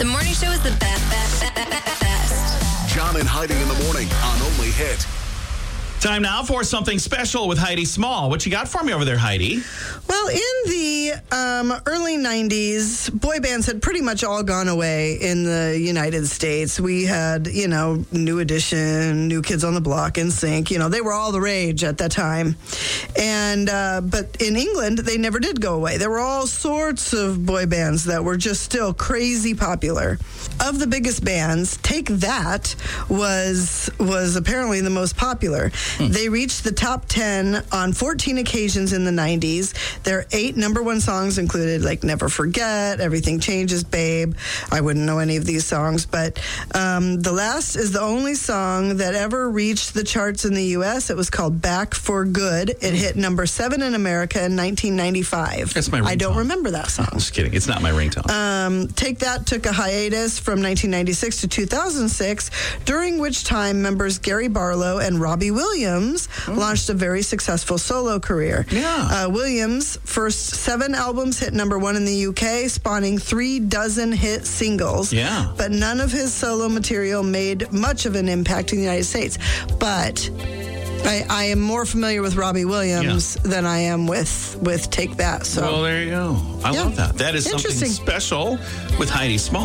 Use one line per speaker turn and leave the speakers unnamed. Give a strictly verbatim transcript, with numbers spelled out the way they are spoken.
The morning show is the best, best, best, best.
John and Heidi in the morning on Only Hit.
Time now for something special with Heidi Small. What you got for me over there, Heidi?
Well, in the um, early nineties, boy bands had pretty much all gone away in the United States. We had, you know, New Edition, New Kids on the Block, N Sync. You know, they were all the rage at that time. And uh, but in England, they never did go away. There were all sorts of boy bands that were just still crazy popular. Of the biggest bands, Take That was was apparently the most popular. Hmm. They reached the top ten on fourteen occasions in the nineties. Their eight number one songs included, like, Never Forget, Everything Changes, Babe. I wouldn't know any of these songs, but um, the last is the only song that ever reached the charts in the U S. It was called Back for Good. It hit number seven in America in nineteen ninety-five.
That's my ringtone.
I don't remember that song.
I'm just kidding. It's not my ringtone.
Um, Take That took a hiatus from nineteen ninety-six to two thousand six, during which time members Gary Barlow and Robbie Williams oh. launched a very successful solo career.
Yeah.
Uh, Williams' first seven albums hit number one in the U K, spawning three dozen hit singles.
Yeah.
But none of his solo material made much of an impact in the United States. But I, I am more familiar with Robbie Williams yeah. than I am with, with Take That. So.
Well, there you go. I
yeah.
love that. That is something
Interesting.
special with Heidi Small.